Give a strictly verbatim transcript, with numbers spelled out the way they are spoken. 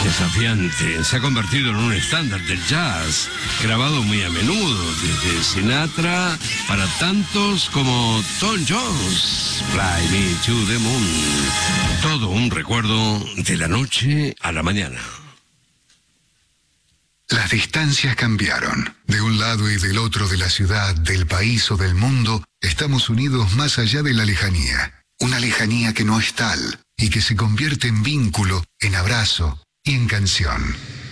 Desafiante, se ha convertido en un estándar del jazz, grabado muy a menudo, desde Sinatra para tantos como Tom Jones, Fly Me to the Moon. Todo un recuerdo de la noche a la mañana. Las distancias cambiaron. De un lado y del otro de la ciudad, del país o del mundo, estamos unidos más allá de la lejanía. Una lejanía que no es tal y que se convierte en vínculo, en abrazo y en canción.